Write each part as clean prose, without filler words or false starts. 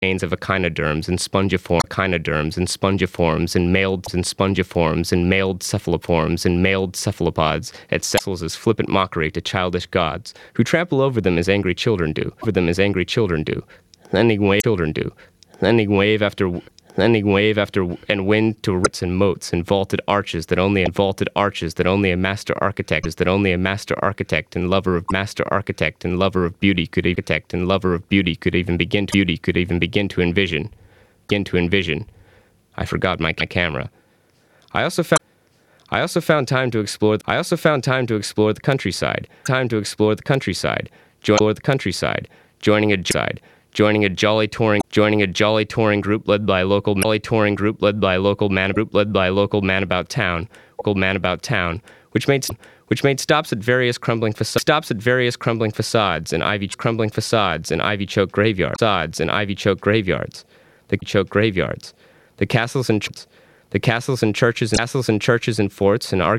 remains of echinoderms and spongiforms and mailed cephaloforms and mailed cephalopods at cecils as flippant mockery to childish gods, who trample over them as angry children do, lending wave after and wind to roots and moats and vaulted arches that only a master architect and lover of beauty could even begin to envision. I forgot my camera. I also found time to explore the countryside. Joining a jolly touring group led by local man about town, which made stops at various crumbling facades and ivy-choked graveyards. The castles and churches and forts and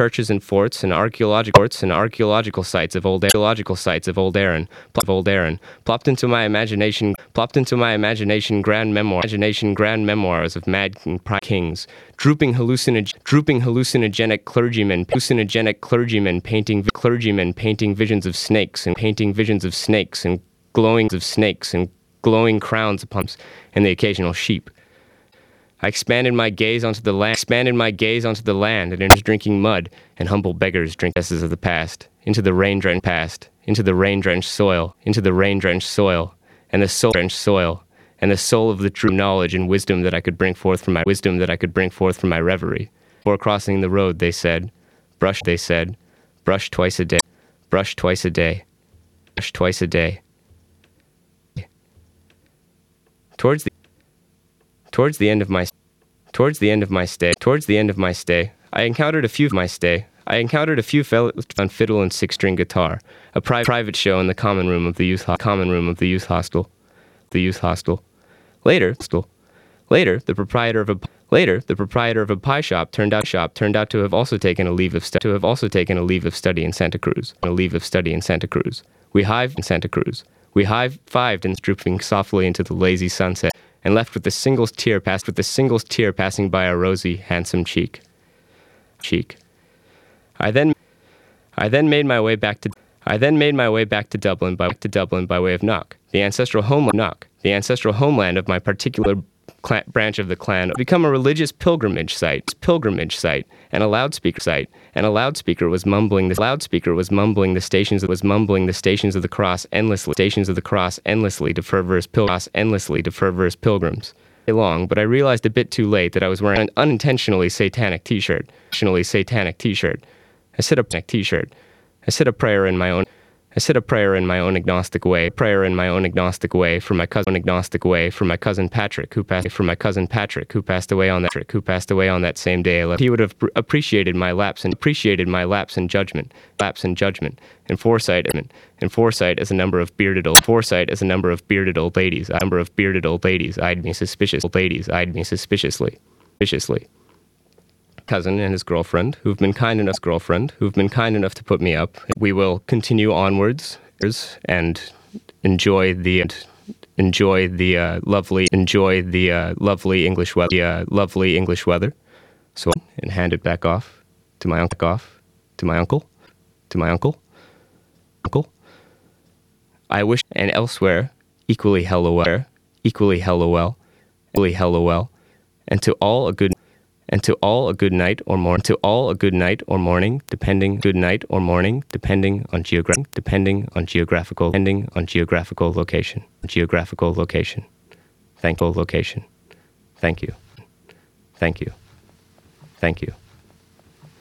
archaeological sites of old Erin plopped into my imagination grand memoirs of mad kings, drooping hallucinogenic clergymen painting visions of snakes and glowing crowns upon and the occasional sheep. I expanded my gaze onto the land and into drinking mud, and humble beggars drink essences of the past, into the rain-drenched soil, and the soul of the true knowledge and wisdom that I could bring forth from my reverie. Before crossing the road, they said, brush twice a day. Towards the end of my stay, I encountered a few fellows on fiddle and six-string guitar, a private show in the common room of the youth hostel. Later, the proprietor of a pie shop turned out to have also taken a leave of study in Santa Cruz. We high-fived and drooping softly into the lazy sunset, and left with a single tear passing by a rosy, handsome cheek. I then made my way back to Dublin by way of Knock, the ancestral homeland of my particular branch of the clan, become a religious pilgrimage site, and a loudspeaker was mumbling the stations of the cross endlessly to fervorous pilgrims. Long, but I realized a bit too late that I was wearing an unintentionally satanic t-shirt. I said a prayer in my own agnostic way for my cousin Patrick who passed away on that same day. He would have appreciated my lapse in judgment and foresight as a number of bearded old ladies eyed me suspiciously. Cousin and his girlfriend, who've been kind enough to put me up. We will continue onwards and enjoy the lovely English weather. So, and hand it back off to my uncle. I wish, and elsewhere, equally hello well, and to all a good night or morning, depending on geographical location. Thank you.